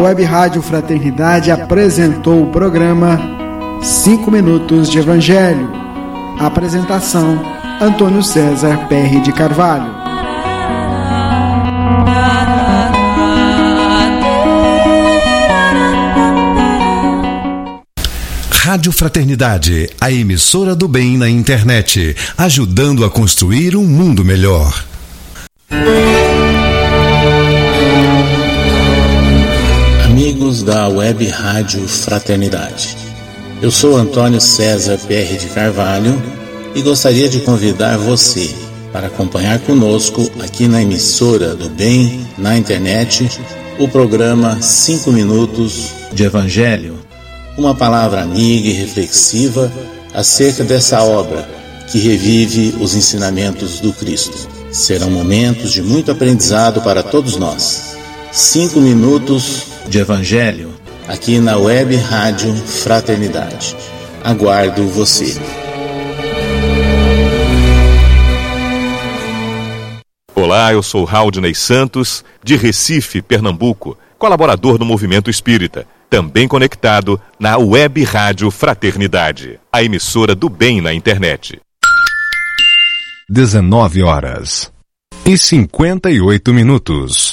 Web Rádio Fraternidade apresentou o programa 5 Minutos de Evangelho. Apresentação: Antônio César Perry de Carvalho. Rádio Fraternidade, a emissora do bem na internet, ajudando a construir um mundo melhor. Amigos da Web Rádio Fraternidade, eu sou Antônio César Perry de Carvalho e gostaria de convidar você para acompanhar conosco aqui na emissora do bem na internet o programa 5 Minutos de Evangelho, uma palavra amiga e reflexiva acerca dessa obra que revive os ensinamentos do Cristo. Serão momentos de muito aprendizado para todos nós. 5 Minutos de Evangelho, aqui na Web Rádio Fraternidade. Aguardo você. Olá, eu sou Haldney Santos, de Recife, Pernambuco, colaborador do Movimento Espírita, também conectado na Web Rádio Fraternidade, a emissora do bem na internet. 19h58.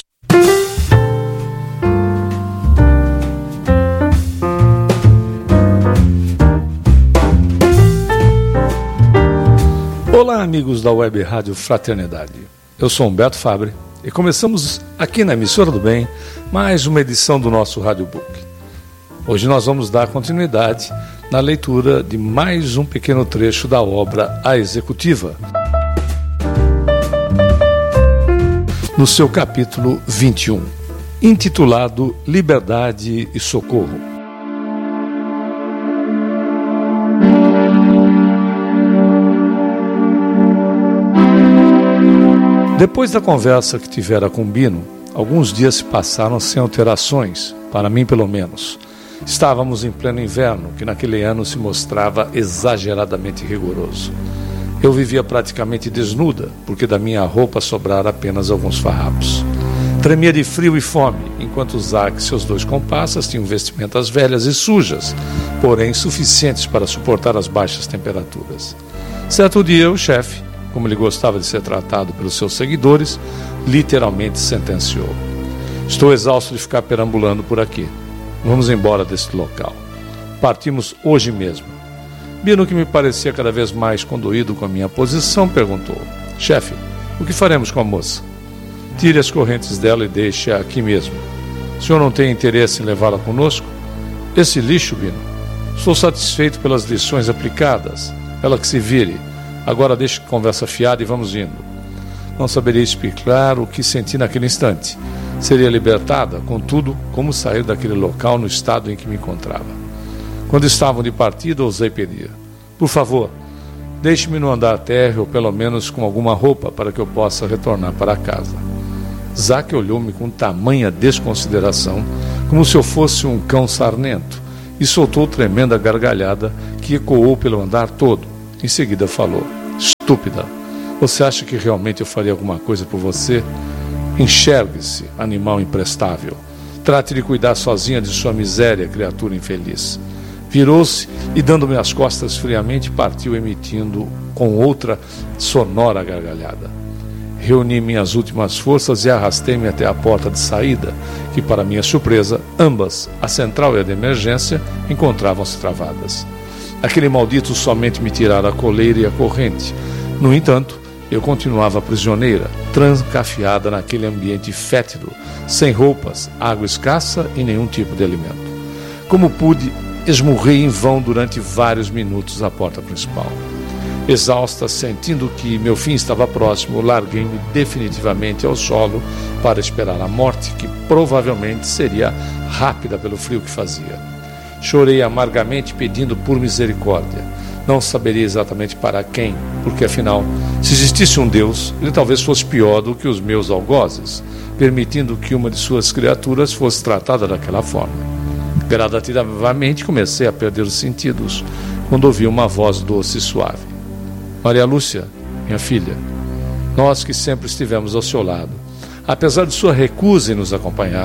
Olá, amigos da Web Rádio Fraternidade. Eu sou Humberto Fabre e começamos aqui na emissora do bem mais uma edição do nosso Radiobook. Hoje nós vamos dar continuidade na leitura de mais um pequeno trecho da obra A Executiva, no seu capítulo 21, intitulado Liberdade e Socorro. Depois da conversa que tivera com Bino, alguns dias se passaram sem alterações, para mim pelo menos. Estávamos em pleno inverno, que naquele ano se mostrava exageradamente rigoroso. Eu vivia praticamente desnuda, porque da minha roupa sobrara apenas alguns farrapos. Tremia de frio e fome, enquanto Zac e seus 2 comparsas tinham vestimentas velhas e sujas, porém suficientes para suportar as baixas temperaturas. Certo dia, o chefe, como ele gostava de ser tratado pelos seus seguidores, literalmente sentenciou: estou exausto de ficar perambulando por aqui. Vamos embora deste local. Partimos hoje mesmo. Bino, que me parecia cada vez mais condoído com a minha posição, perguntou: chefe, o que faremos com a moça? Tire as correntes dela e deixe-a aqui mesmo. O senhor não tem interesse em levá-la conosco? Esse lixo, Bino? Estou satisfeito pelas lições aplicadas. Ela que se vire. Agora deixe conversa fiada e vamos indo. Não saberia explicar o que senti naquele instante. Seria libertada, contudo, como sair daquele local no estado em que me encontrava. Quando estavam de partida, ousei pedir: por favor, deixe-me no andar térreo, ou pelo menos com alguma roupa, para que eu possa retornar para casa. Zac olhou-me com tamanha desconsideração, como se eu fosse um cão sarnento, e soltou tremenda gargalhada que ecoou pelo andar todo. Em seguida falou: estúpida, você acha que realmente eu faria alguma coisa por você? Enxergue-se, animal imprestável. Trate de cuidar sozinha de sua miséria, criatura infeliz. Virou-se e, dando-me as costas friamente, partiu emitindo com outra sonora gargalhada. Reuni minhas últimas forças e arrastei-me até a porta de saída, que, para minha surpresa, ambas, a central e a de emergência, encontravam-se travadas. Aquele maldito somente me tirara a coleira e a corrente. No entanto, eu continuava prisioneira, trancafiada naquele ambiente fétido, sem roupas, água escassa e nenhum tipo de alimento. Como pude, esmurrei em vão durante vários minutos a porta principal. Exausta, sentindo que meu fim estava próximo, larguei-me definitivamente ao solo para esperar a morte, que provavelmente seria rápida pelo frio que fazia. Chorei amargamente pedindo por misericórdia. Não saberia exatamente para quem, porque afinal, se existisse um Deus, ele talvez fosse pior do que os meus algozes, permitindo que uma de suas criaturas fosse tratada daquela forma. Gradativamente comecei a perder os sentidos, quando ouvi uma voz doce e suave: Maria Lúcia, minha filha, nós que sempre estivemos ao seu lado, apesar de sua recusa em nos acompanhar,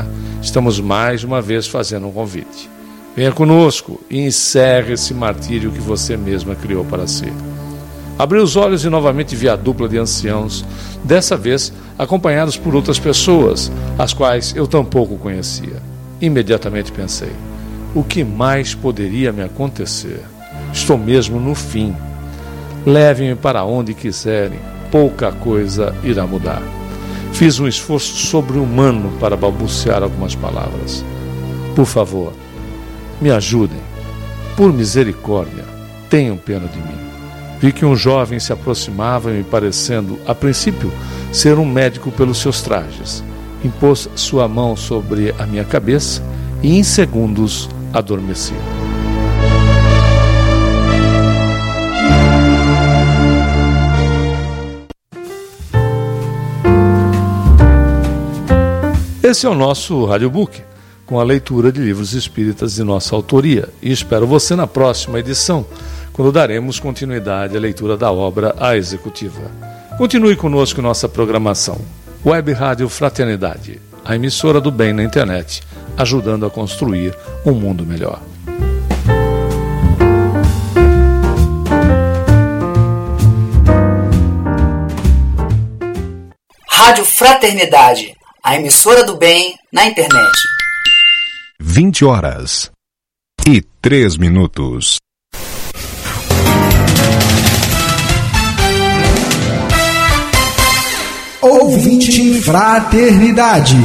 estamos mais uma vez fazendo um convite. Venha conosco e encerre esse martírio que você mesma criou para si. Abri os olhos e novamente vi a dupla de anciãos, dessa vez acompanhados por outras pessoas, as quais eu tampouco conhecia. Imediatamente pensei, o que mais poderia me acontecer? Estou mesmo no fim. Levem-me para onde quiserem, pouca coisa irá mudar. Fiz um esforço sobre-humano para balbuciar algumas palavras. Por favor, me ajudem. Por misericórdia, tenham pena de mim. Vi que um jovem se aproximava, me parecendo, a princípio, ser um médico pelos seus trajes. Impôs sua mão sobre a minha cabeça e, em segundos, adormeci. Esse é o nosso Radiobook, com a leitura de livros espíritas de nossa autoria. E espero você na próxima edição, quando daremos continuidade à leitura da obra A Executiva. Continue conosco em nossa programação. Web Rádio Fraternidade, a emissora do bem na internet, ajudando a construir um mundo melhor. Rádio Fraternidade, a emissora do bem na internet. 20h03. Ouvinte Fraternidade.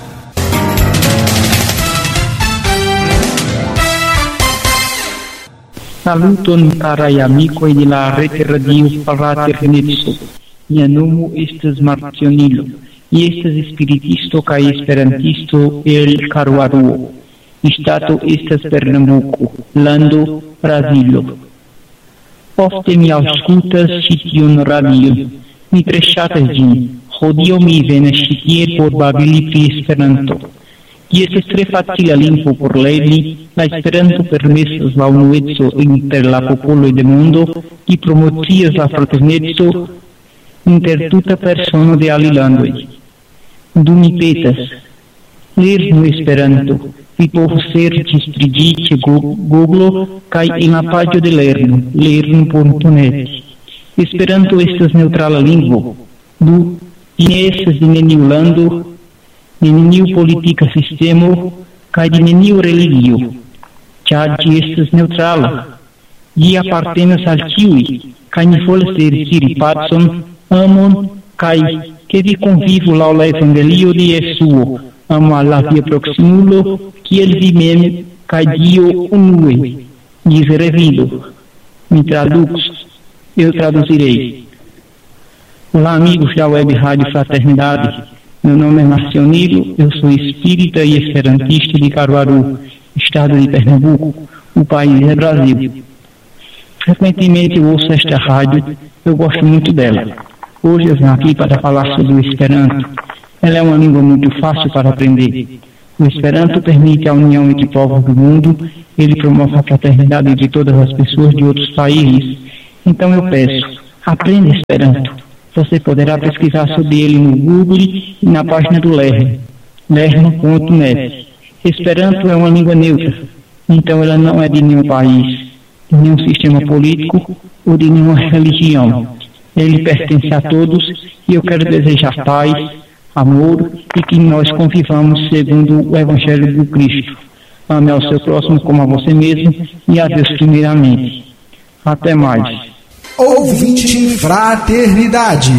Saluton carai amicoi de la rete radio Fraternitso. Mia nomo estas Marcionilo, e estas spiritisto kaj esperantisto el Caruaruo. Stato estas Pernambuco, lando Brazilo. Ofte mi aŭskultas ĉi tiun radion. Mi tre ŝatas ĝin. Hodiaŭ mi venas ĉi tie por babili pri Esperanto. Ĝi estas tre facila lingvo por lerni. La Esperanto permesas la unueco inter la popoloj de mondo, ki promocias la fraterneco inter tuta persono de alilandoj. Do mi petas, lernu Esperanto. Vi povos serĉi pri ĝi ĉe Google kaj en la paĝo de lernu.net. Esperanto estas neŭtrala lingvo. Do ĝi ne estas de neniu lando, de neniu politika sistemo kaj de neniu religio. Ĉar ĝi estas neŭtrala. Ĝi apartenas al ĉiuj, kaj ni volas riciri pacon, amon kaj ke vi konvivu laŭ la evangelio de Jesuo. Amo al la via proximulo, kiel vi mem, kaj Dio unue. Diz revido. Me eu traduzirei. Olá, amigos da Web Rádio Fraternidade. Meu nome é Marcionilo, eu sou espírita e esperantista de Caruaru, estado de Pernambuco, o país é Brasil. Frequentemente eu ouço esta rádio, eu gosto muito dela. Hoje eu venho aqui para falar sobre o Esperanto. Ela é uma língua muito fácil para aprender. O Esperanto permite a união entre povos do mundo, ele promove a fraternidade entre todas as pessoas de outros países. Então eu peço, aprenda Esperanto. Você poderá pesquisar sobre ele no Google e na página do Lerno, lerno.net. Esperanto é uma língua neutra, então ela não é de nenhum país, de nenhum sistema político ou de nenhuma religião. Ele pertence a todos e eu quero desejar paz, amor e que nós convivamos segundo o Evangelho do Cristo. Ame ao seu próximo como a você mesmo e a Deus primeiramente. Até mais. Ouvinte Fraternidade.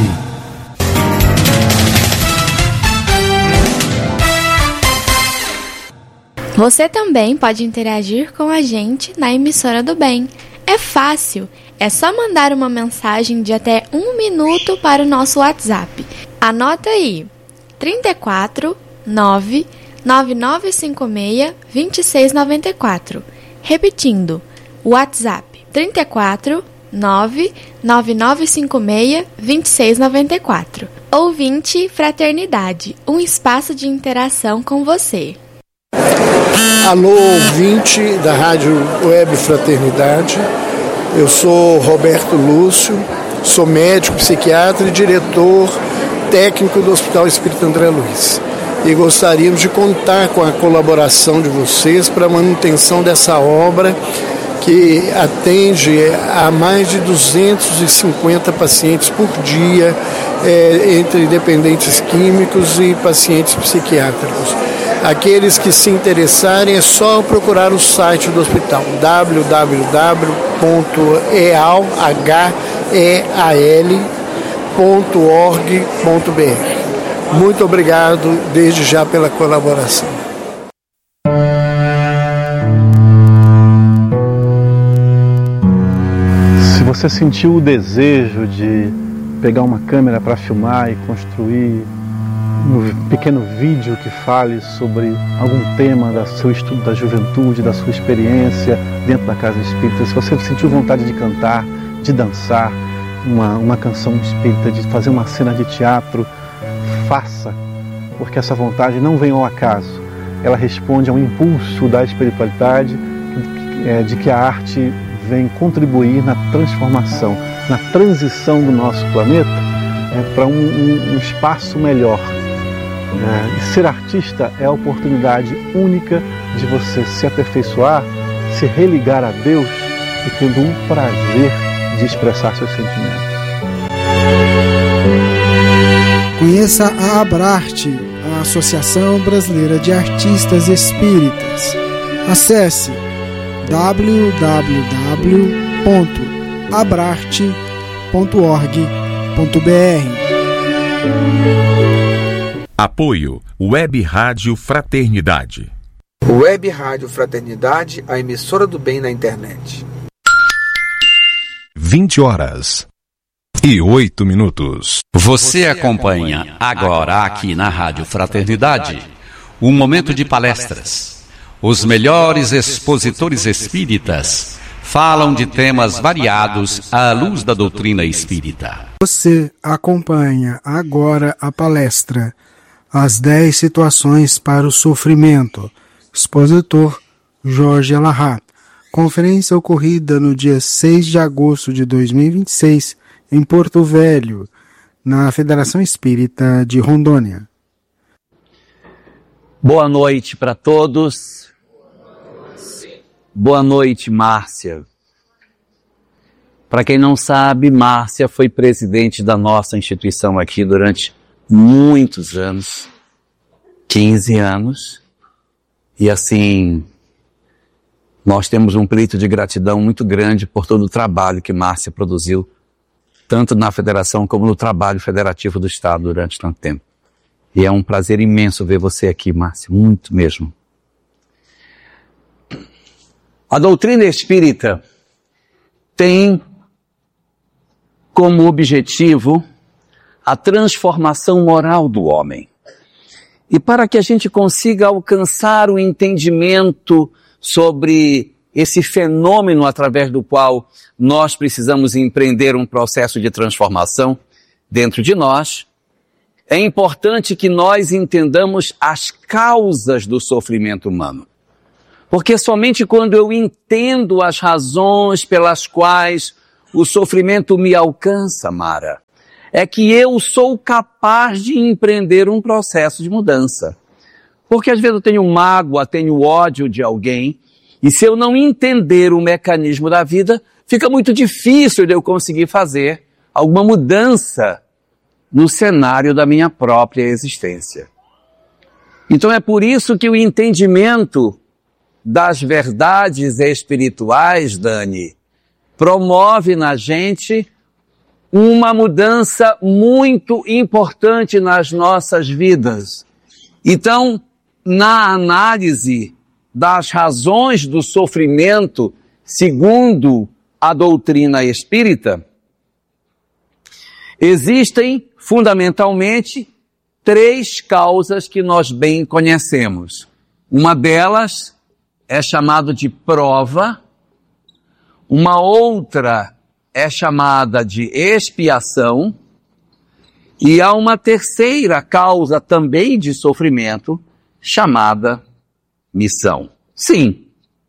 Você também pode interagir com a gente na emissora do bem. É fácil, é só mandar uma mensagem de até 1 minuto para o nosso WhatsApp. Anota aí, 34 9 9956 2694. Repetindo, WhatsApp 34 9 9956 2694. Ouvinte Fraternidade, um espaço de interação com você. Alô, ouvinte da Rádio Web Fraternidade. Eu sou Roberto Lúcio, sou médico, psiquiatra e diretor técnico do Hospital Espírita André Luiz. e gostaríamos de contar com a colaboração de vocês para a manutenção dessa obra que atende a mais de 250 pacientes por dia, entre dependentes químicos e pacientes psiquiátricos. Aqueles que se interessarem é só procurar o site do hospital www.eal.org.br. Muito obrigado desde já pela colaboração. Se você sentiu o desejo de pegar uma câmera para filmar e construir um pequeno vídeo que fale sobre algum tema do seu estudo da juventude, da sua experiência dentro da casa espírita, se você sentiu vontade de cantar, de dançar uma canção espírita, de fazer uma cena de teatro, faça, porque essa vontade não vem ao acaso. Ela responde a um impulso da espiritualidade, de que a arte vem contribuir na transformação, na transição do nosso planeta para um espaço melhor. E ser artista é a oportunidade única de você se aperfeiçoar, se religar a Deus e tendo um prazer de expressar seus sentimentos. Conheça a Abrarte, a Associação Brasileira de Artistas Espíritas. Acesse www.abrarte.org.br. Apoio Web Rádio Fraternidade. Web Rádio Fraternidade, a emissora do bem na internet. 20h e 8 minutos. Você acompanha agora aqui na Rádio Fraternidade um momento de palestras. Os melhores expositores espíritas falam de temas variados à luz da doutrina espírita. Você acompanha agora a palestra As 10 Situações para o Sofrimento. Expositor Jorge Alahá. Conferência ocorrida no dia 6 de agosto de 2026 em Porto Velho, na Federação Espírita de Rondônia. Boa noite para todos. Boa noite, Márcia. Para quem não sabe, Márcia foi presidente da nossa instituição aqui durante muitos anos, 15 anos, e assim, nós temos um pleito de gratidão muito grande por todo o trabalho que Márcia produziu, tanto na federação como no trabalho federativo do Estado durante tanto tempo. E é um prazer imenso ver você aqui, Márcia, muito mesmo. A doutrina espírita tem como objetivo a transformação moral do homem. E para que a gente consiga alcançar o entendimento sobre esse fenômeno através do qual nós precisamos empreender um processo de transformação dentro de nós, é importante que nós entendamos as causas do sofrimento humano. Porque somente quando eu entendo as razões pelas quais o sofrimento me alcança, Mara, é que eu sou capaz de empreender um processo de mudança. Porque às vezes eu tenho mágoa, tenho ódio de alguém, e se eu não entender o mecanismo da vida, fica muito difícil de eu conseguir fazer alguma mudança no cenário da minha própria existência. Então é por isso que o entendimento das verdades espirituais, Dani, promove na gente uma mudança muito importante nas nossas vidas. Então, na análise das razões do sofrimento, segundo a doutrina espírita, existem fundamentalmente 3 causas que nós bem conhecemos. Uma delas é chamada de prova, uma outra é chamada de expiação, e há uma terceira causa também de sofrimento, chamada missão. Sim,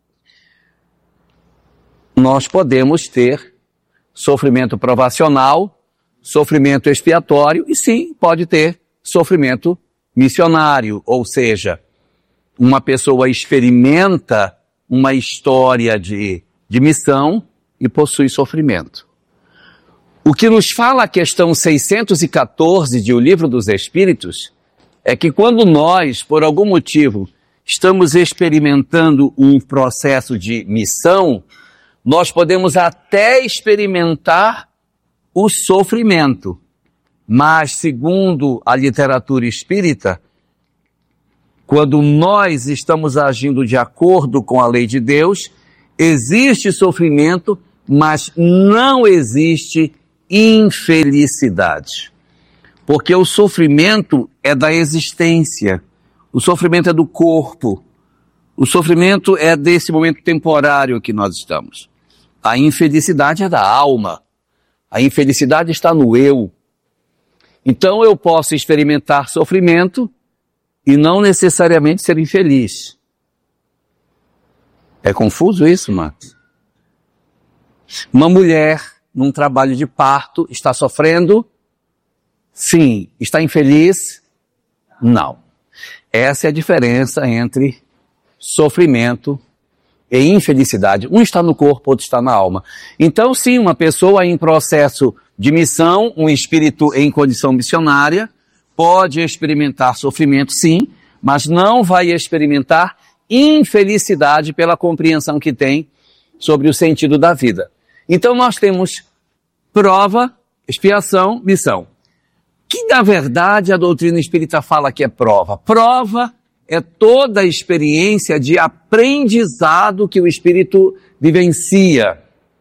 nós podemos ter sofrimento provacional, sofrimento expiatório, e sim, pode ter sofrimento missionário, ou seja, uma pessoa experimenta uma história de missão e possui sofrimento. O que nos fala a questão 614 de O Livro dos Espíritos é que quando nós, por algum motivo, estamos experimentando um processo de missão, nós podemos até experimentar o sofrimento. Mas, segundo a literatura espírita, quando nós estamos agindo de acordo com a lei de Deus, existe sofrimento, mas não existe infelicidade. Porque o sofrimento é da existência, o sofrimento é do corpo, o sofrimento é desse momento temporário que nós estamos. A infelicidade é da alma, a infelicidade está no eu. Então eu posso experimentar sofrimento e não necessariamente ser infeliz. É confuso isso, Marcos? Uma mulher num trabalho de parto está sofrendo? Sim. Está infeliz? Não. Essa é a diferença entre sofrimento e infelicidade. Um está no corpo, outro está na alma. Então, sim, uma pessoa em processo de missão, um espírito em condição missionária, pode experimentar sofrimento, sim, mas não vai experimentar infelicidade pela compreensão que tem sobre o sentido da vida. Então, nós temos prova, expiação, missão. Que, na verdade, a doutrina espírita fala que é prova. Prova é toda a experiência de aprendizado que o espírito vivencia.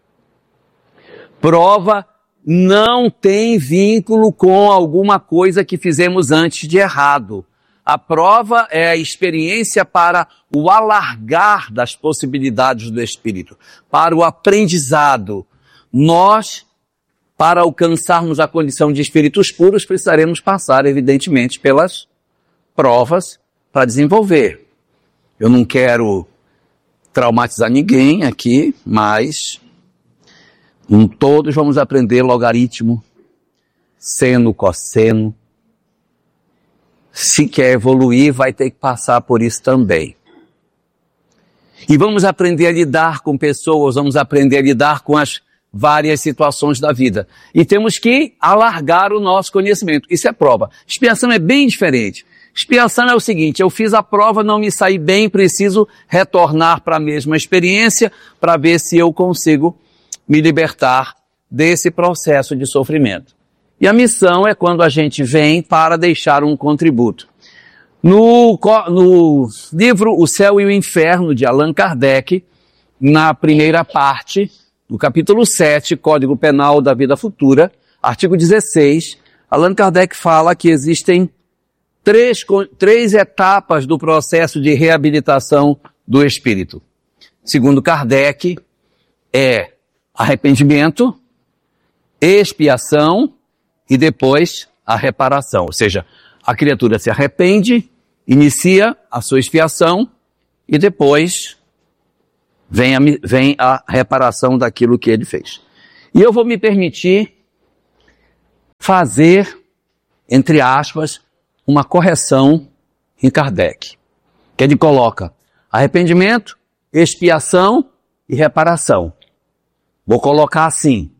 Prova não tem vínculo com alguma coisa que fizemos antes de errado. A prova é a experiência para o alargar das possibilidades do espírito, para o aprendizado. Nós, para alcançarmos a condição de espíritos puros, precisaremos passar, evidentemente, pelas provas para desenvolver. Eu não quero traumatizar ninguém aqui, mas todos vamos aprender logaritmo, seno, cosseno. Se quer evoluir, vai ter que passar por isso também. E vamos aprender a lidar com pessoas, vamos aprender a lidar com as várias situações da vida. E temos que alargar o nosso conhecimento. Isso é prova. Expiação é bem diferente. Expiação é o seguinte: eu fiz a prova, não me saí bem, preciso retornar para a mesma experiência para ver se eu consigo me libertar desse processo de sofrimento. E a missão é quando a gente vem para deixar um contributo. No livro O Céu e o Inferno, de Allan Kardec, na primeira parte, no capítulo 7, Código Penal da Vida Futura, artigo 16, Allan Kardec fala que existem três etapas do processo de reabilitação do espírito. Segundo Kardec, é arrependimento, expiação e depois a reparação. Ou seja, a criatura se arrepende, inicia a sua expiação e depois vem a reparação daquilo que ele fez. E eu vou me permitir fazer, entre aspas, uma correção em Kardec, que ele coloca arrependimento, expiação e reparação. Vou colocar assim: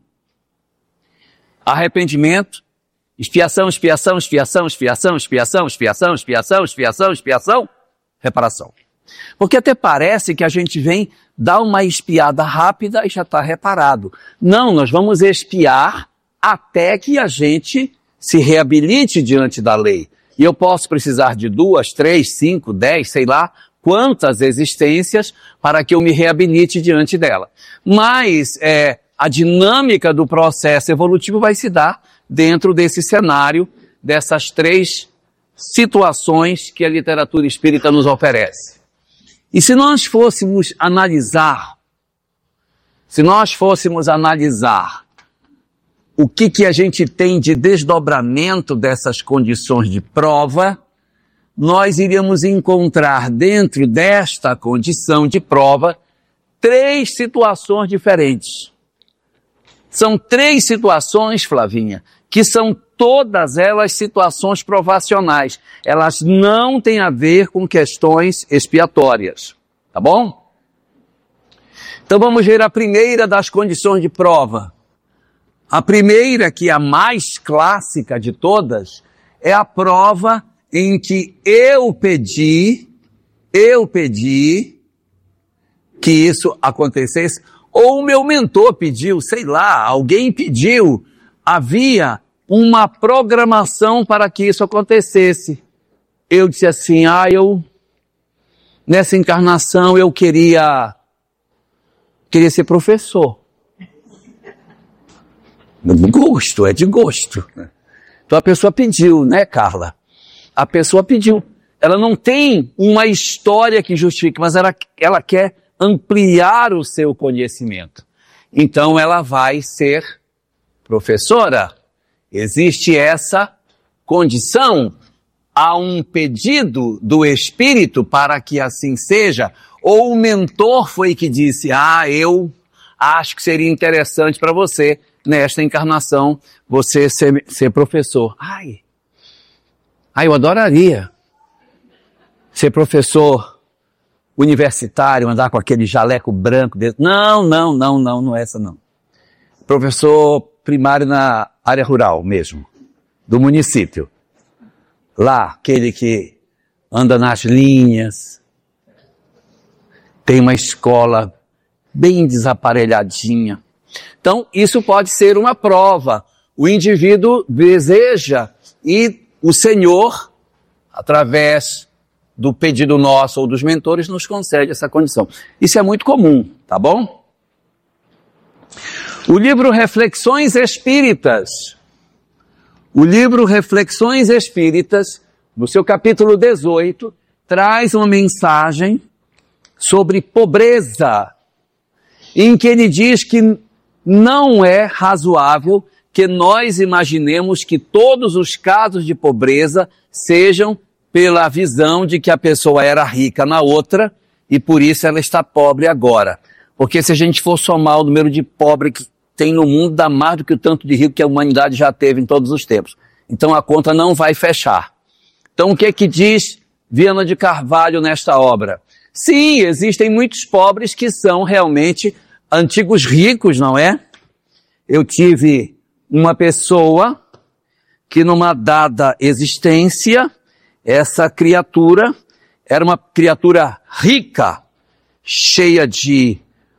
arrependimento, expiação, expiação, expiação, expiação, expiação, expiação, expiação, expiação, expiação, reparação. Porque até parece que a gente vem dar uma expiada rápida e já está reparado. Não, nós vamos expiar até que a gente se reabilite diante da lei. E eu posso precisar de 2, 3, 5, 10, sei lá, quantas existências para que eu me reabilite diante dela. Mas a dinâmica do processo evolutivo vai se dar dentro desse cenário, dessas 3 situações que a literatura espírita nos oferece. E se nós fôssemos analisar o que a gente tem de desdobramento dessas condições de prova, nós iríamos encontrar dentro desta condição de prova 3 situações diferentes. São 3 situações, Flavinha, que são todas elas situações provacionais. Elas não têm a ver com questões expiatórias. Tá bom? Então vamos ver a primeira das condições de prova. A primeira, que é a mais clássica de todas, é a prova em que eu pedi que isso acontecesse, ou o meu mentor pediu, sei lá, alguém pediu, havia uma programação para que isso acontecesse. Eu disse assim, nessa encarnação eu queria ser professor. Gosto, é de gosto. Então a pessoa pediu, né, Carla? A pessoa pediu. Ela não tem uma história que justifique, mas ela quer ampliar o seu conhecimento. Então ela vai ser professora. Existe essa condição. Há um pedido do espírito para que assim seja, ou o mentor foi que disse, eu acho que seria interessante para você, nesta encarnação, você ser professor. Eu adoraria ser professor universitário, andar com aquele jaleco branco dentro. Não é essa não. Professor primário na área rural mesmo, do município. Lá, aquele que anda nas linhas, tem uma escola bem desaparelhadinha. Então, isso pode ser uma prova. O indivíduo deseja e o Senhor, através do pedido nosso ou dos mentores, nos concede essa condição. Isso é muito comum, tá bom? O livro Reflexões Espíritas. O livro Reflexões Espíritas, no seu capítulo 18, traz uma mensagem sobre pobreza, em que ele diz que não é razoável que nós imaginemos que todos os casos de pobreza sejam pela visão de que a pessoa era rica na outra e por isso ela está pobre agora. Porque se a gente for somar o número de pobres que tem no mundo, dá mais do que o tanto de rico que a humanidade já teve em todos os tempos. Então a conta não vai fechar. Então o que diz Viana de Carvalho nesta obra? Sim, existem muitos pobres que são realmente antigos ricos, não é? Eu tive uma pessoa que numa dada existência, essa criatura era uma criatura rica, cheia de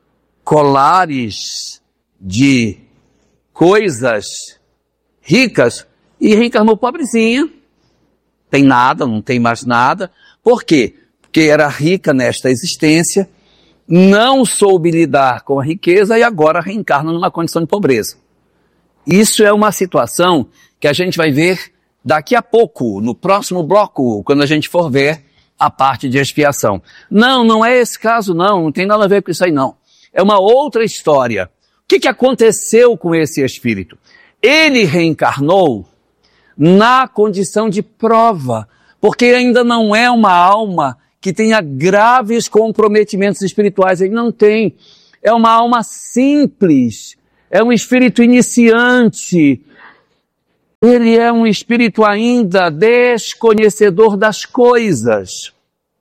colares, de coisas ricas, e reencarnou pobrezinha. Tem nada, não tem mais nada. Por quê? Porque era rica nesta existência, não soube lidar com a riqueza e agora reencarna numa condição de pobreza. Isso é uma situação que a gente vai ver daqui a pouco, no próximo bloco, quando a gente for ver a parte de expiação. Não é esse caso não tem nada a ver com isso aí não. É uma outra história. O que aconteceu com esse espírito? Ele reencarnou na condição de prova, porque ainda não é uma alma que tenha graves comprometimentos espirituais. Ele não tem. É uma alma simples. É um espírito iniciante. Ele é um espírito ainda desconhecedor das coisas.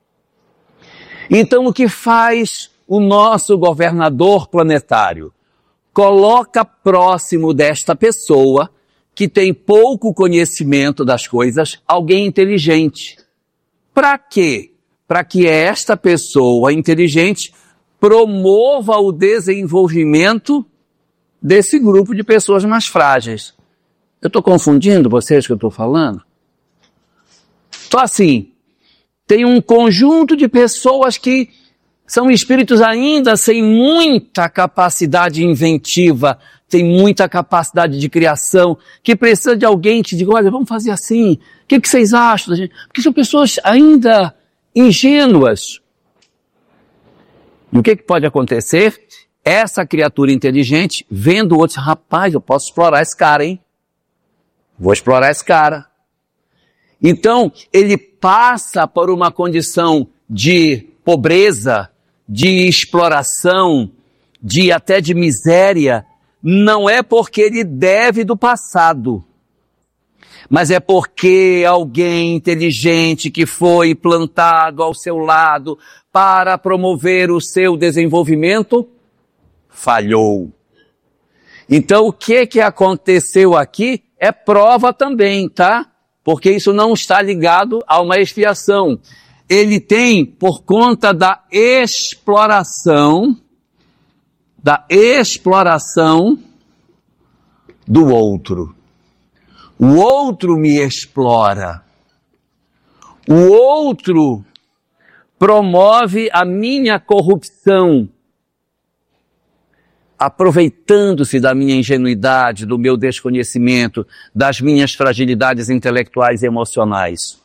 Então, o que faz o nosso governador planetário? Coloca próximo desta pessoa, que tem pouco conhecimento das coisas, alguém inteligente. Para quê? Para que esta pessoa inteligente promova o desenvolvimento desse grupo de pessoas mais frágeis. Eu estou confundindo vocês que eu estou falando? Então assim, tem um conjunto de pessoas que são espíritos ainda sem muita capacidade inventiva, tem muita capacidade de criação, que precisa de alguém que diga, olha, vamos fazer assim, o que vocês acham da gente? Porque são pessoas ainda ingênuas. E o que pode acontecer? Essa criatura inteligente, vendo o outro, rapaz, eu posso explorar esse cara, hein? Vou explorar esse cara. Então, ele passa por uma condição de pobreza, de exploração, até de miséria, não é porque ele deve do passado. mas é porque alguém inteligente que foi plantado ao seu lado para promover o seu desenvolvimento falhou. Então, o que aconteceu aqui é prova também, tá? Porque isso não está ligado a uma expiação. Ele tem, por conta da exploração do outro. O outro me explora. O outro promove a minha corrupção, aproveitando-se da minha ingenuidade, do meu desconhecimento, das minhas fragilidades intelectuais e emocionais.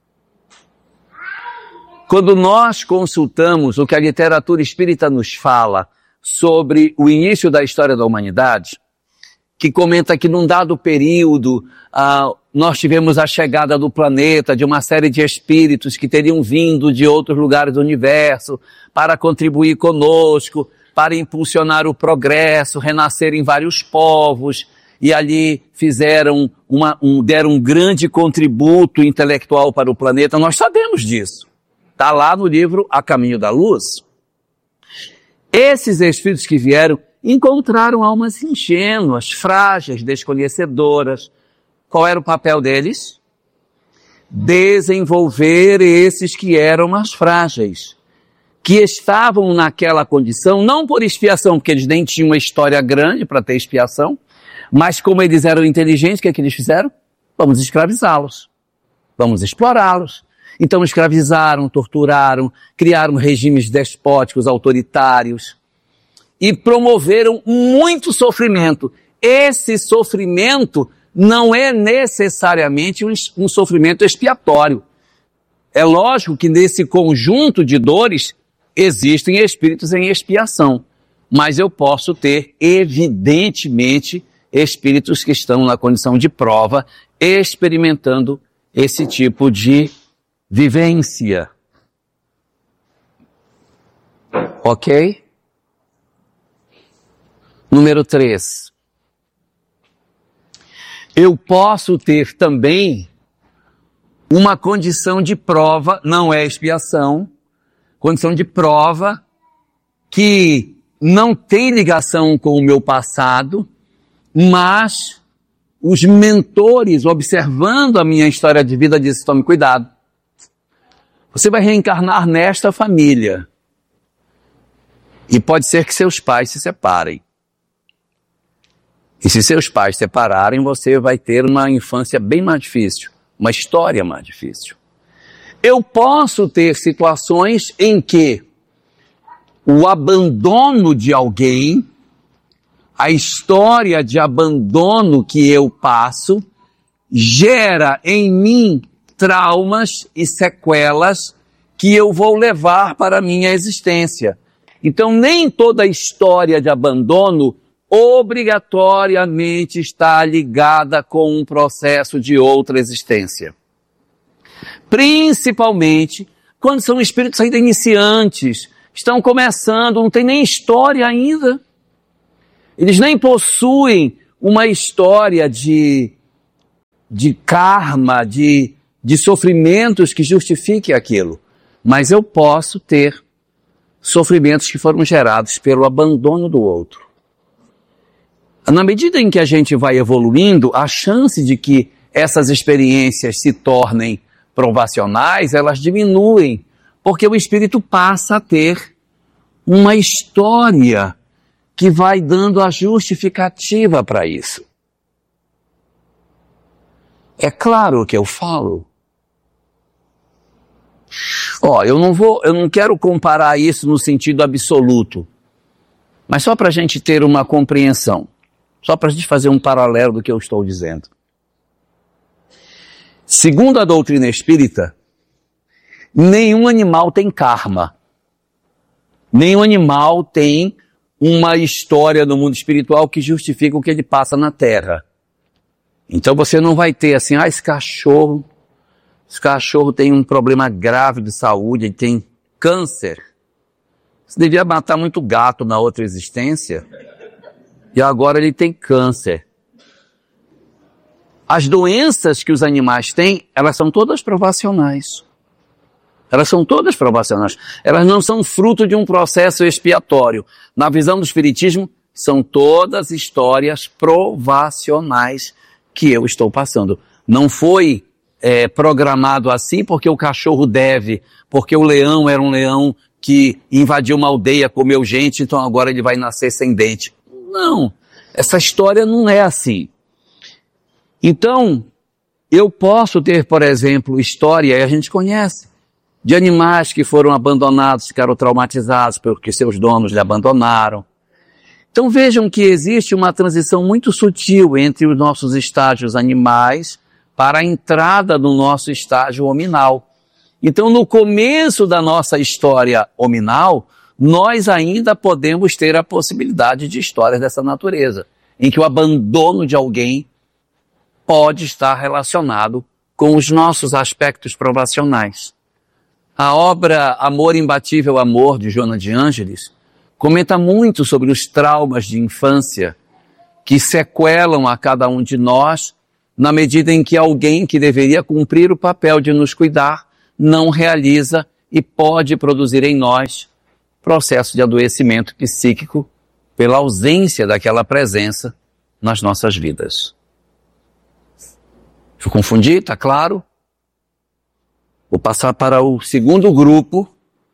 Quando nós consultamos o que a literatura espírita nos fala sobre o início da história da humanidade, que comenta que num dado período nós tivemos a chegada do planeta de uma série de espíritos que teriam vindo de outros lugares do universo para contribuir conosco, para impulsionar o progresso, renascer em vários povos, e ali fizeram deram um grande contributo intelectual para o planeta. Nós sabemos disso. Está lá no livro A Caminho da Luz. Esses espíritos que vieram encontraram almas ingênuas, frágeis, desconhecedoras. Qual era o papel deles? Desenvolver esses que eram mais frágeis, que estavam naquela condição, não por expiação, porque eles nem tinham uma história grande para ter expiação, mas como eles eram inteligentes, o que é que eles fizeram? Vamos escravizá-los, vamos explorá-los. Então escravizaram, torturaram, criaram regimes despóticos, autoritários, e promoveram muito sofrimento. Esse sofrimento não é necessariamente um sofrimento expiatório. É lógico que nesse conjunto de dores existem espíritos em expiação, mas eu posso ter, evidentemente, espíritos que estão na condição de prova, experimentando esse tipo de vivência. Ok? Número 3. Eu posso ter também uma condição de prova, não é expiação, condição de prova que não tem ligação com o meu passado, mas os mentores, observando a minha história de vida, dizem: tome cuidado. Você vai reencarnar nesta família. E pode ser que seus pais se separem. E se seus pais se separarem, você vai ter uma infância bem mais difícil, uma história mais difícil. Eu posso ter situações em que o abandono de alguém, a história de abandono que eu passo, gera em mim traumas e sequelas que eu vou levar para a minha existência. Então, nem toda história de abandono obrigatoriamente está ligada com um processo de outra existência. Principalmente quando são espíritos ainda iniciantes, estão começando, não tem nem história ainda. Eles nem possuem uma história de karma, de sofrimentos que justifique aquilo. Mas eu posso ter sofrimentos que foram gerados pelo abandono do outro. Na medida em que a gente vai evoluindo, a chance de que essas experiências se tornem provacionais, elas diminuem, porque o espírito passa a ter uma história que vai dando a justificativa para isso. É claro que eu falo. Eu não quero comparar isso no sentido absoluto, mas só para a gente ter uma compreensão. Só para a gente fazer um paralelo do que eu estou dizendo. Segundo a doutrina espírita, nenhum animal tem karma. Nenhum animal tem uma história no mundo espiritual que justifica o que ele passa na Terra. Então você não vai ter assim, esse cachorro tem um problema grave de saúde, ele tem câncer. Você devia matar muito gato na outra existência. E agora ele tem câncer. As doenças que os animais têm, elas são todas provacionais. Elas são todas provacionais. Elas não são fruto de um processo expiatório. Na visão do Espiritismo, são todas histórias provacionais que eu estou passando. Não foi programado assim porque o cachorro deve, porque o leão era um leão que invadiu uma aldeia, comeu gente, então agora ele vai nascer sem dente. Não, essa história não é assim. Então, eu posso ter, por exemplo, história, e a gente conhece, de animais que foram abandonados, ficaram traumatizados porque seus donos lhe abandonaram. Então vejam que existe uma transição muito sutil entre os nossos estágios animais para a entrada no nosso estágio hominal. Então no começo da nossa história hominal, nós ainda podemos ter a possibilidade de histórias dessa natureza, em que o abandono de alguém pode estar relacionado com os nossos aspectos provacionais. A obra Amor Imbatível Amor, de Joana de Ângeles, comenta muito sobre os traumas de infância que sequelam a cada um de nós na medida em que alguém que deveria cumprir o papel de nos cuidar não realiza e pode produzir em nós processo de adoecimento psíquico pela ausência daquela presença nas nossas vidas. Eu confundi, tá claro? Vou passar para o segundo grupo,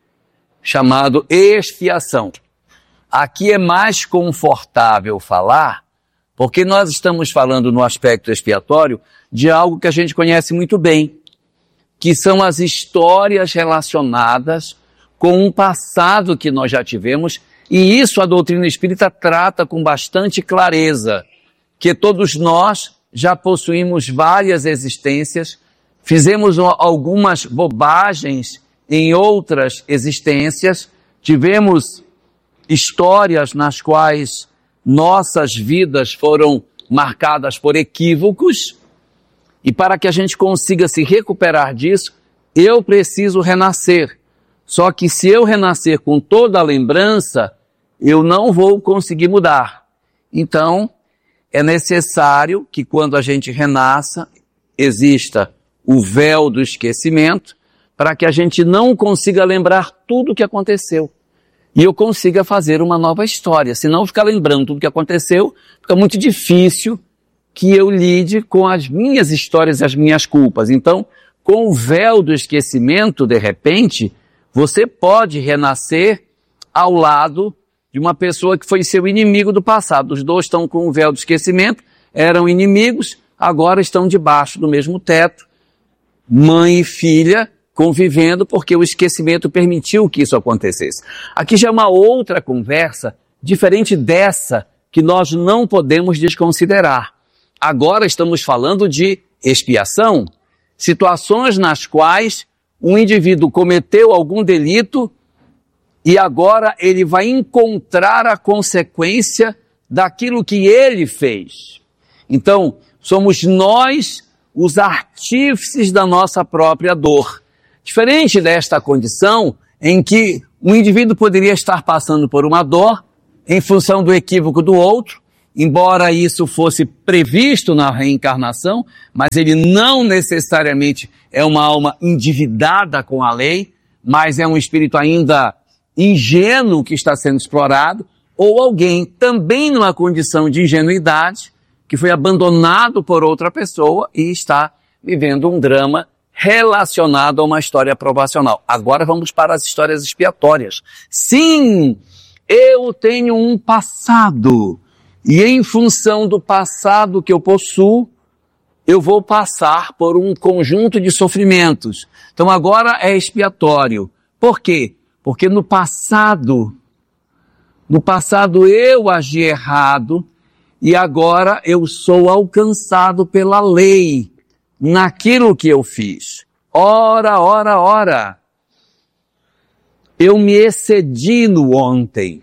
chamado expiação. Aqui é mais confortável falar, porque nós estamos falando no aspecto expiatório de algo que a gente conhece muito bem, que são as histórias relacionadas com um passado que nós já tivemos, e isso a doutrina espírita trata com bastante clareza, que todos nós já possuímos várias existências, fizemos algumas bobagens em outras existências, tivemos histórias nas quais nossas vidas foram marcadas por equívocos, e para que a gente consiga se recuperar disso, eu preciso renascer. Só que se eu renascer com toda a lembrança, eu não vou conseguir mudar. Então, é necessário que quando a gente renasça, exista o véu do esquecimento, para que a gente não consiga lembrar tudo o que aconteceu. E eu consiga fazer uma nova história. Se não ficar lembrando tudo o que aconteceu, fica muito difícil que eu lide com as minhas histórias e as minhas culpas. Então, com o véu do esquecimento, de repente, você pode renascer ao lado de uma pessoa que foi seu inimigo do passado. Os dois estão com o véu do esquecimento, eram inimigos, agora estão debaixo do mesmo teto, mãe e filha, convivendo porque o esquecimento permitiu que isso acontecesse. Aqui já é uma outra conversa, diferente dessa, que nós não podemos desconsiderar. Agora estamos falando de expiação, situações nas quais um indivíduo cometeu algum delito e agora ele vai encontrar a consequência daquilo que ele fez. Então, somos nós os artífices da nossa própria dor. Diferente desta condição em que um indivíduo poderia estar passando por uma dor em função do equívoco do outro, embora isso fosse previsto na reencarnação, mas ele não necessariamente é uma alma endividada com a lei, mas é um espírito ainda ingênuo que está sendo explorado, ou alguém também numa condição de ingenuidade, que foi abandonado por outra pessoa e está vivendo um drama relacionado a uma história provacional. Agora vamos para as histórias expiatórias. Sim, eu tenho um passado, e em função do passado que eu possuo, eu vou passar por um conjunto de sofrimentos. Então agora é expiatório. Por quê? Porque no passado eu agi errado e agora eu sou alcançado pela lei naquilo que eu fiz. Ora. Eu me excedi no ontem.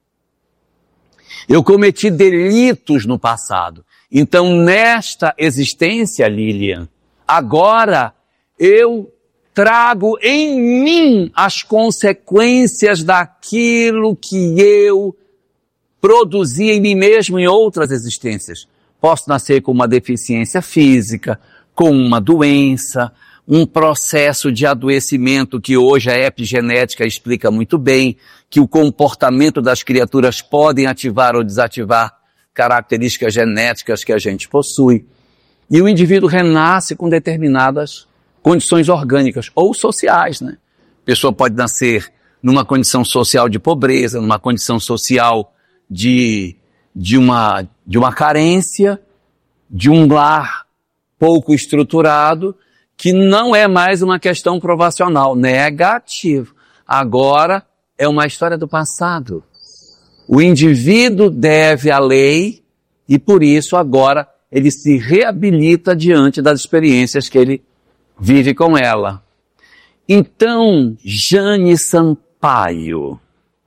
Eu cometi delitos no passado. Então, nesta existência, Lilian, agora eu trago em mim as consequências daquilo que eu produzi em mim mesmo em outras existências. Posso nascer com uma deficiência física, com uma doença, um processo de adoecimento que hoje a epigenética explica muito bem, que o comportamento das criaturas podem ativar ou desativar características genéticas que a gente possui. E o indivíduo renasce com determinadas condições orgânicas ou sociais, né? A pessoa pode nascer numa condição social de pobreza, numa condição social de uma carência, de um lar pouco estruturado, que não é mais uma questão provacional, negativo. Agora é uma história do passado. O indivíduo deve à lei e por isso agora ele se reabilita diante das experiências que ele vive com ela. Então, Jane Sampaio,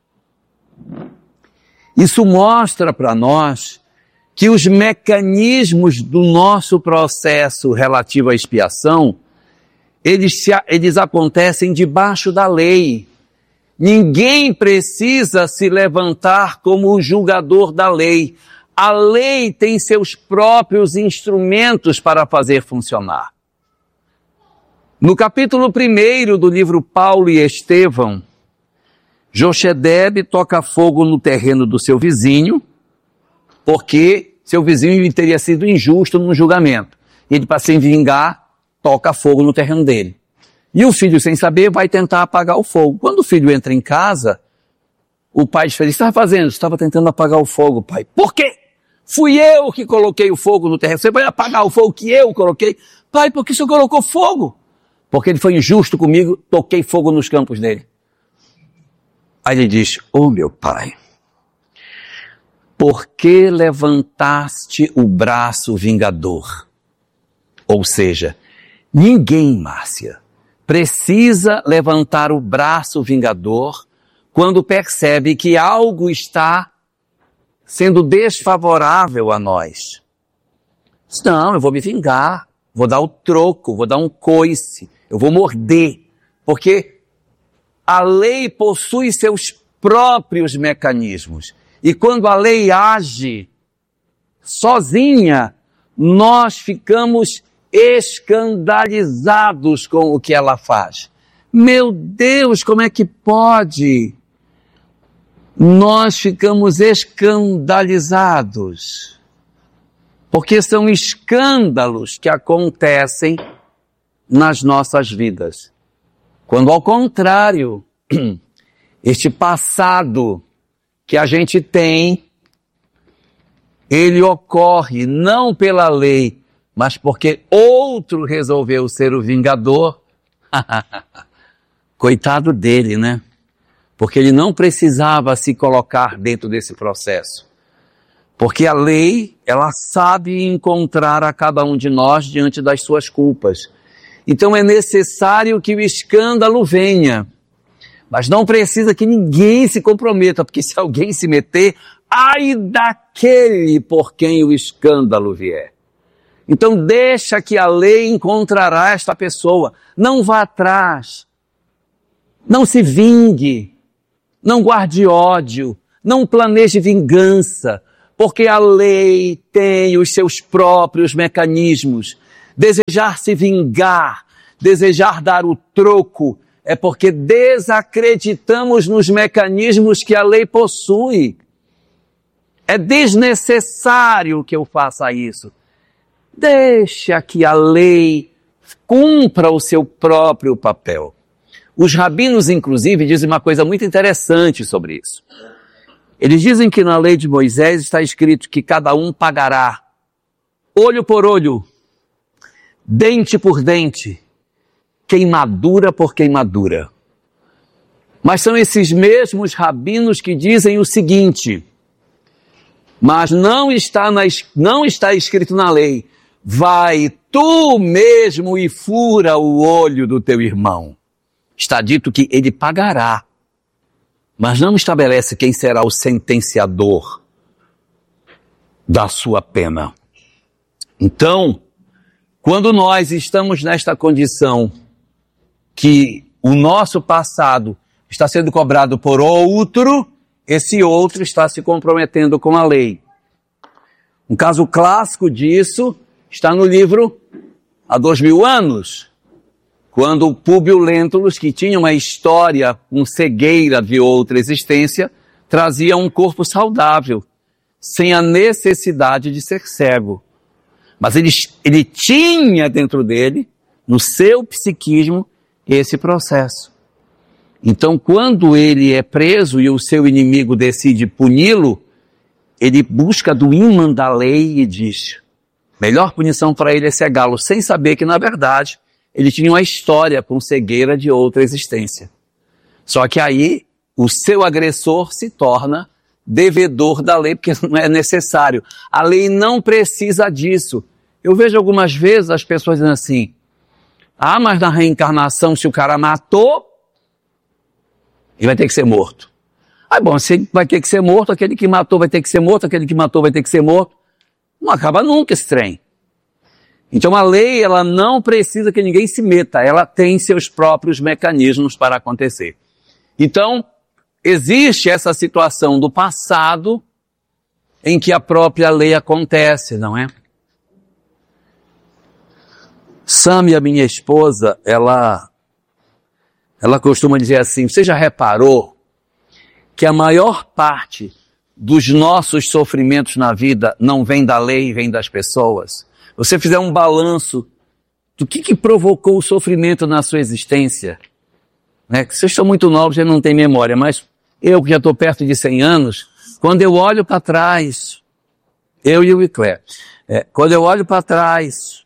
isso mostra para nós que os mecanismos do nosso processo relativo à expiação, eles acontecem debaixo da lei. Ninguém precisa se levantar como o julgador da lei. A lei tem seus próprios instrumentos para fazer funcionar. No capítulo 1 do livro Paulo e Estevão, Jochedebe toca fogo no terreno do seu vizinho, porque seu vizinho teria sido injusto no julgamento. Ele, para se vingar, toca fogo no terreno dele. E o filho, sem saber, vai tentar apagar o fogo. Quando o filho entra em casa, o pai diz: o que estava fazendo? Estava tentando apagar o fogo, pai. Por quê? Fui eu que coloquei o fogo no terreno. Você vai apagar o fogo que eu coloquei? Pai, por que o senhor colocou fogo? Porque ele foi injusto comigo, toquei fogo nos campos dele. Aí ele diz: ô meu pai, por que levantaste o braço vingador? Ou seja, ninguém, Márcia, precisa levantar o braço vingador quando percebe que algo está sendo desfavorável a nós. Não, eu vou me vingar, vou dar o troco, vou dar um coice, eu vou morder, porque a lei possui seus próprios mecanismos. E quando a lei age sozinha, nós ficamos escandalizados com o que ela faz. Meu Deus, como é que pode? Nós ficamos escandalizados, porque são escândalos que acontecem nas nossas vidas. Quando, ao contrário, este passado que a gente tem, ele ocorre não pela lei, mas porque outro resolveu ser o vingador. Coitado dele, né? Porque ele não precisava se colocar dentro desse processo. Porque a lei, ela sabe encontrar a cada um de nós diante das suas culpas. Então é necessário que o escândalo venha. Mas não precisa que ninguém se comprometa, porque se alguém se meter, ai daquele por quem o escândalo vier. Então deixa que a lei encontrará esta pessoa. Não vá atrás. Não se vingue. Não guarde ódio. Não planeje vingança. Porque a lei tem os seus próprios mecanismos. Desejar se vingar, desejar dar o troco, é porque desacreditamos nos mecanismos que a lei possui. É desnecessário que eu faça isso. Deixa que a lei cumpra o seu próprio papel. Os rabinos, inclusive, dizem uma coisa muito interessante sobre isso. Eles dizem que na lei de Moisés está escrito que cada um pagará olho por olho, dente por dente, queimadura por queimadura. Mas são esses mesmos rabinos que dizem o seguinte: mas não está escrito na lei, vai tu mesmo e fura o olho do teu irmão. Está dito que ele pagará, mas não estabelece quem será o sentenciador da sua pena. Então, quando nós estamos nesta condição que o nosso passado está sendo cobrado por outro, esse outro está se comprometendo com a lei. Um caso clássico disso está no livro Há 2000 anos, quando Públio Lentulus, que tinha uma história com cegueira de outra existência, trazia um corpo saudável, sem a necessidade de ser cego. Mas ele tinha dentro dele, no seu psiquismo, esse processo. Então, quando ele é preso e o seu inimigo decide puni-lo, ele busca do ímã da lei e diz, melhor punição para ele é cegá-lo, sem saber que, na verdade, ele tinha uma história com cegueira de outra existência. Só que aí, o seu agressor se torna devedor da lei, porque não é necessário. A lei não precisa disso. Eu vejo algumas vezes as pessoas dizendo assim, mas na reencarnação, se o cara matou, ele vai ter que ser morto. Bom, se ele vai ter que ser morto, aquele que matou vai ter que ser morto, aquele que matou vai ter que ser morto. Não acaba nunca esse trem. Então a lei, ela não precisa que ninguém se meta, ela tem seus próprios mecanismos para acontecer. Então, existe essa situação do passado em que a própria lei acontece, não é? Sâmia, minha esposa, ela costuma dizer assim, você já reparou que a maior parte dos nossos sofrimentos na vida não vem da lei, vem das pessoas? Você fizer um balanço do que provocou o sofrimento na sua existência, né? Vocês estão muito novos, já não tem memória, mas eu que já estou perto de 100 anos, quando eu olho para trás, eu e o Iclé, quando eu olho para trás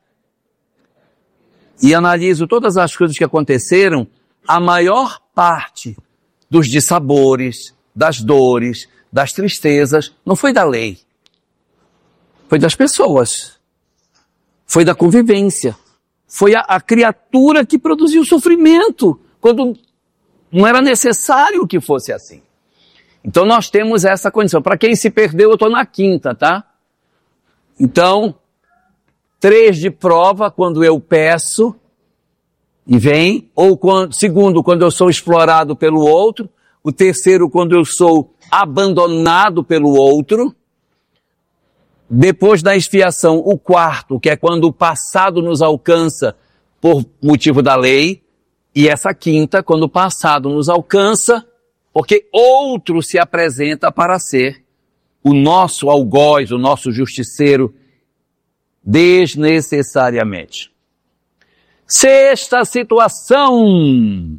e analiso todas as coisas que aconteceram, a maior parte dos dissabores, das dores, das tristezas, não foi da lei. Foi das pessoas. Foi da convivência. Foi a criatura que produziu sofrimento, quando não era necessário que fosse assim. Então nós temos essa condição. Para quem se perdeu, eu estou na quinta, tá? Então, 3 de prova quando eu peço e vem, ou segundo, quando eu sou explorado pelo outro, o terceiro, quando eu sou abandonado pelo outro, depois da expiação, o quarto, que é quando o passado nos alcança por motivo da lei, e essa quinta, quando o passado nos alcança, porque outro se apresenta para ser o nosso algoz, o nosso justiceiro, desnecessariamente. Sexta situação.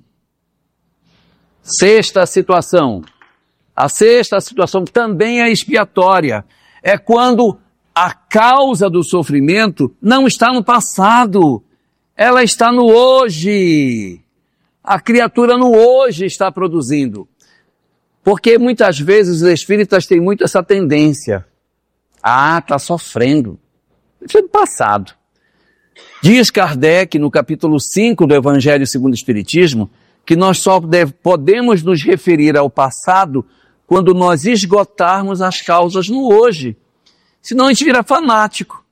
A sexta situação também é expiatória. É quando a causa do sofrimento não está no passado, ela está no hoje. A criatura no hoje está produzindo. Porque muitas vezes os espíritas têm muito essa tendência. Está sofrendo. Isso é do passado. Diz Kardec, no capítulo 5 do Evangelho segundo o Espiritismo, que nós só podemos nos referir ao passado quando nós esgotarmos as causas no hoje. Senão a gente vira fanático.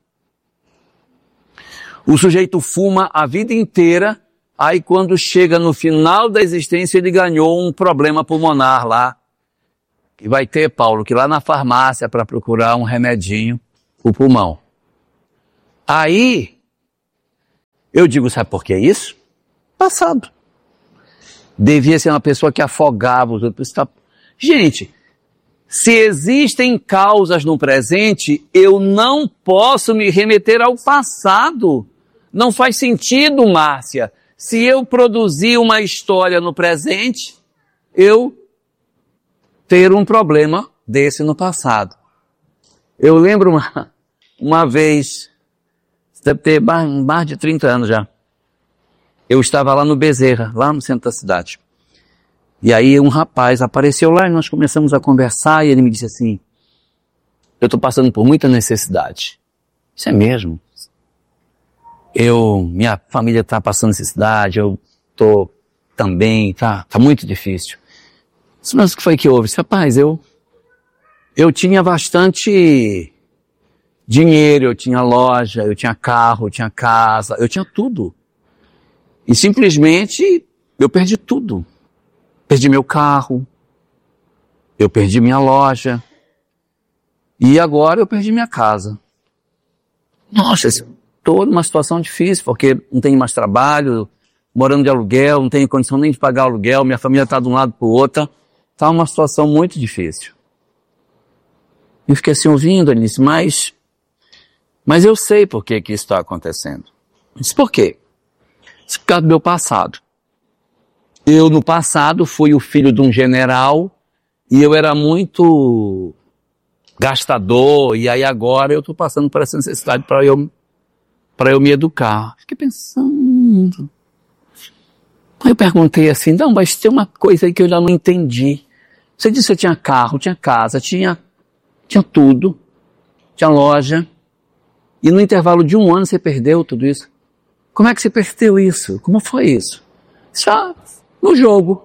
O sujeito fuma a vida inteira, aí quando chega no final da existência ele ganhou um problema pulmonar lá. E vai ter, Paulo, que ir lá na farmácia para procurar um remedinho pro pulmão. Aí, eu digo, sabe por que isso? Passado. Devia ser uma pessoa que afogava os outros. Gente, se existem causas no presente, eu não posso me remeter ao passado. Não faz sentido, Márcia. Se eu produzir uma história no presente, eu ter um problema desse no passado. Eu lembro uma vez, deve ter mais de 30 anos já, eu estava lá no Bezerra, lá no centro da cidade. E aí um rapaz apareceu lá e nós começamos a conversar e ele me disse assim, eu estou passando por muita necessidade. Isso é mesmo? Minha família está passando necessidade, eu estou também, tá muito difícil. Mas o que foi que houve? Rapaz, eu tinha bastante dinheiro, eu tinha loja, eu tinha carro, eu tinha casa, eu tinha tudo. E simplesmente eu perdi tudo. Perdi meu carro, eu perdi minha loja. E agora eu perdi minha casa. Nossa, estou numa situação difícil, porque não tenho mais trabalho, morando de aluguel, não tenho condição nem de pagar aluguel, minha família está de um lado para o outro. Está uma situação muito difícil. Eu fiquei assim ouvindo, Alice, mas eu sei por que isso está acontecendo. Mas por quê? Isso é por causa do meu passado. Eu, no passado, fui o filho de um general e eu era muito gastador, e aí agora eu estou passando por essa necessidade para eu me educar. Fiquei pensando. Aí eu perguntei assim, não, mas tem uma coisa aí que eu já não entendi. Você disse que você tinha carro, tinha casa, tinha tudo, tinha loja, e no intervalo de 1 ano você perdeu tudo isso. Como é que você perdeu isso? Como foi isso? Já no jogo.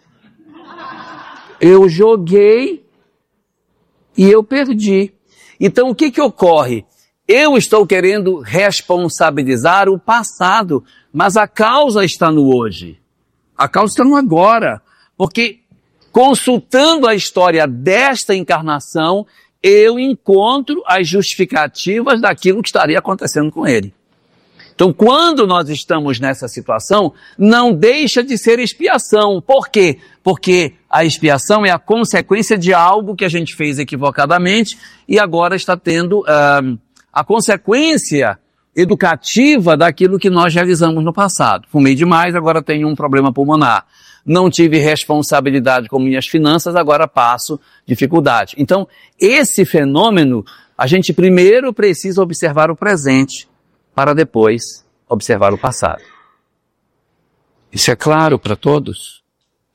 Eu joguei e eu perdi. Então o que ocorre? Eu estou querendo responsabilizar o passado, mas a causa está no hoje. A causa está no agora. Porque consultando a história desta encarnação, eu encontro as justificativas daquilo que estaria acontecendo com ele. Então, quando nós estamos nessa situação, não deixa de ser expiação. Por quê? Porque a expiação é a consequência de algo que a gente fez equivocadamente e agora está tendo a consequência educativa daquilo que nós realizamos no passado. Fumei demais, agora tenho um problema pulmonar. Não tive responsabilidade com minhas finanças, agora passo dificuldade. Então, esse fenômeno, a gente primeiro precisa observar o presente, para depois observar o passado. Isso é claro para todos?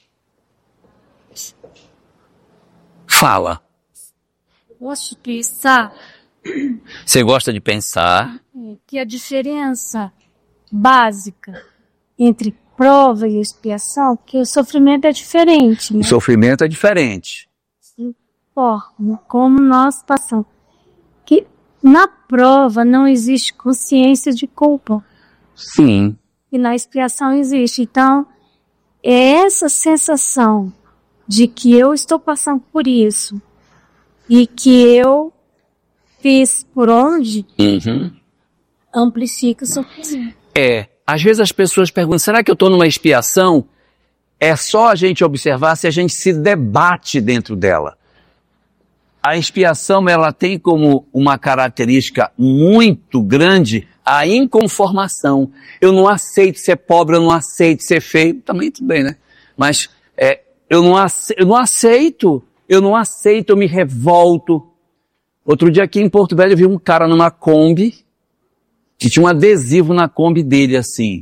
Fala. Gosto de pensar. Você gosta de pensar? Que a diferença básica entre prova e expiação, que o sofrimento é diferente. Né? O sofrimento é diferente. Forma como nós passamos. Que na prova não existe consciência de culpa. Sim. E na expiação existe. Então, é essa sensação de que eu estou passando por isso e que eu fiz por onde amplifica o sofrimento. Às vezes as pessoas perguntam, será que eu estou numa expiação? É só a gente observar se a gente se debate dentro dela. A expiação, ela tem como uma característica muito grande a inconformação. Eu não aceito ser pobre, eu não aceito ser feio, também tudo bem, né? Mas eu não aceito, eu me revolto. Outro dia aqui em Porto Velho eu vi um cara numa Kombi, que tinha um adesivo na Kombi dele assim: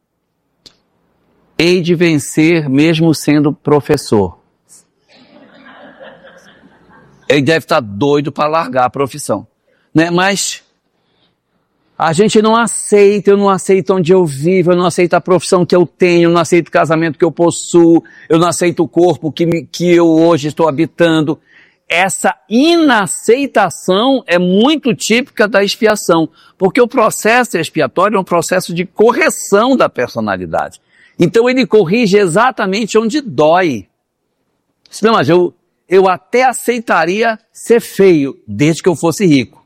hei de vencer mesmo sendo professor. Ele deve estar doido para largar a profissão, né? Mas a gente não aceita, eu não aceito onde eu vivo, eu não aceito a profissão que eu tenho, eu não aceito o casamento que eu possuo, eu não aceito o corpo que eu hoje estou habitando. Essa inaceitação é muito típica da expiação, porque o processo expiatório é um processo de correção da personalidade. Então ele corrige exatamente onde dói. Não, mas eu até aceitaria ser feio, desde que eu fosse rico.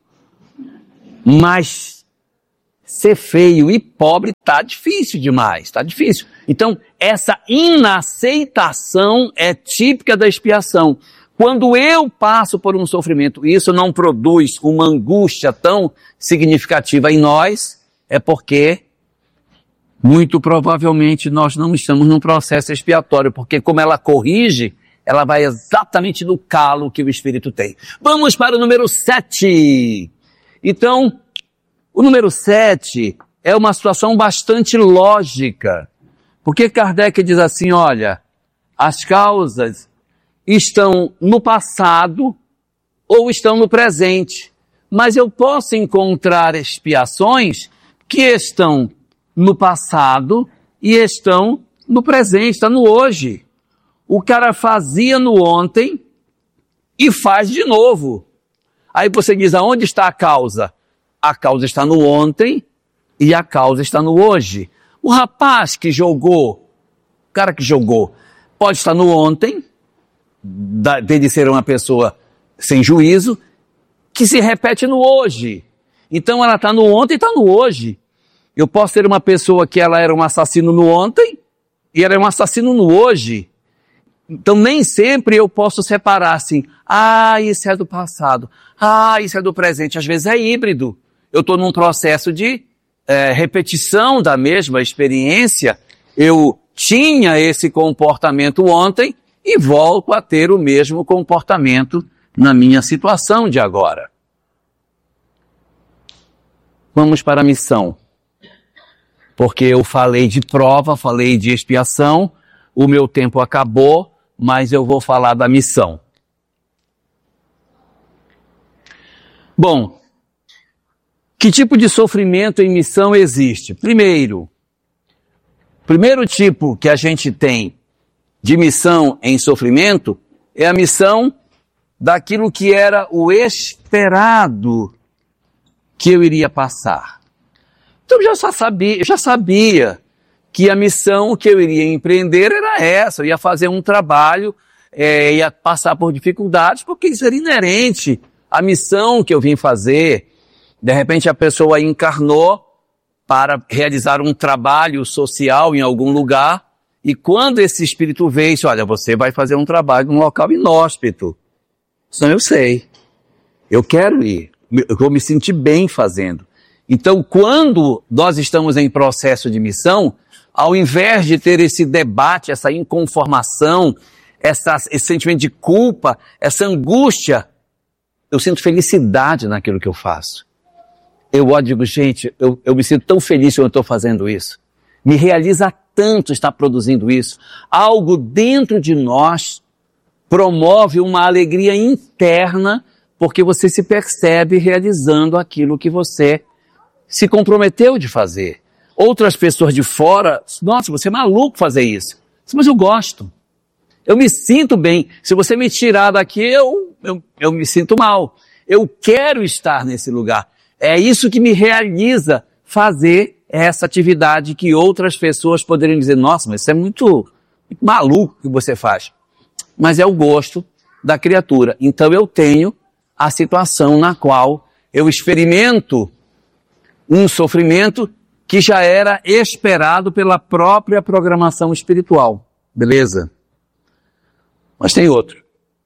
Mas ser feio e pobre tá difícil demais, tá difícil. Então, essa inaceitação é típica da expiação. Quando eu passo por um sofrimento e isso não produz uma angústia tão significativa em nós, é porque, muito provavelmente, nós não estamos num processo expiatório, porque como ela corrige, ela vai exatamente no calo que o espírito tem. Vamos para o número 7. Então, o número 7 é uma situação bastante lógica. Porque Kardec diz assim, olha, as causas estão no passado ou estão no presente. Mas eu posso encontrar expiações que estão no passado e estão no presente, está no hoje. O cara fazia no ontem e faz de novo. Aí você diz, aonde está a causa? A causa está no ontem e a causa está no hoje. O rapaz que jogou, o cara que jogou, pode estar no ontem, dele ser uma pessoa sem juízo, que se repete no hoje. Então ela está no ontem e está no hoje. Eu posso ter uma pessoa que ela era um assassino no ontem e ela é um assassino no hoje. Então nem sempre eu posso separar assim, isso é do passado, isso é do presente. Às vezes é híbrido. Eu estou num processo de repetição da mesma experiência. Eu tinha esse comportamento ontem e volto a ter o mesmo comportamento na minha situação de agora. Vamos para a missão. Porque eu falei de prova, falei de expiação, o meu tempo acabou, mas eu vou falar da missão. Bom, que tipo de sofrimento em missão existe? Primeiro tipo que a gente tem de missão em sofrimento é a missão daquilo que era o esperado que eu iria passar. Então eu já sabia que a missão que eu iria empreender era essa, eu ia fazer um trabalho, ia passar por dificuldades, porque isso era inerente à missão que eu vim fazer. De repente a pessoa encarnou para realizar um trabalho social em algum lugar, e quando esse espírito veio, disse, olha, você vai fazer um trabalho num local inóspito. Então eu sei, eu quero ir, eu vou me sentir bem fazendo. Então quando nós estamos em processo de missão, ao invés de ter esse debate, essa inconformação, esse sentimento de culpa, essa angústia, eu sinto felicidade naquilo que eu faço. Eu digo, gente, eu me sinto tão feliz quando eu estou fazendo isso. Me realiza tanto estar produzindo isso. Algo dentro de nós promove uma alegria interna, porque você se percebe realizando aquilo que você se comprometeu de fazer. Outras pessoas de fora, nossa, você é maluco fazer isso. Mas eu gosto. Eu me sinto bem. Se você me tirar daqui, eu me sinto mal. Eu quero estar nesse lugar. É isso que me realiza fazer essa atividade que outras pessoas poderiam dizer, nossa, mas isso é muito maluco que você faz. Mas é o gosto da criatura. Então eu tenho a situação na qual eu experimento um sofrimento que já era esperado pela própria programação espiritual. Beleza? Mas tem outro.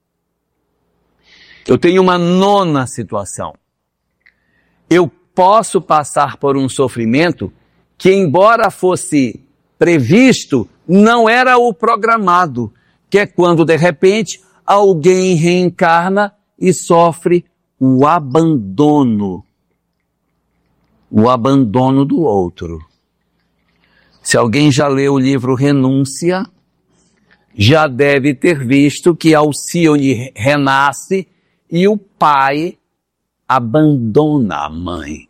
Eu tenho uma nona situação. Eu posso passar por um sofrimento que, embora fosse previsto, não era o programado, que é quando, de repente, alguém reencarna e sofre o abandono do outro. Se alguém já leu o livro Renúncia, já deve ter visto que Alcione renasce e o pai abandona a mãe.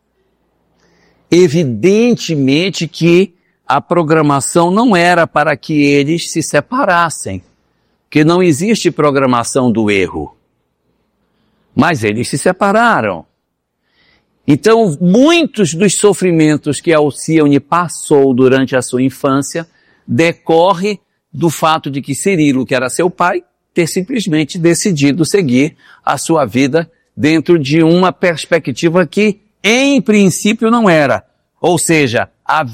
Evidentemente que a programação não era para que eles se separassem, que não existe programação do erro. Mas eles se separaram. Então, muitos dos sofrimentos que Alcione passou durante a sua infância decorre do fato de que Cirilo, que era seu pai, ter simplesmente decidido seguir a sua vida dentro de uma perspectiva que, em princípio, não era. Ou seja, a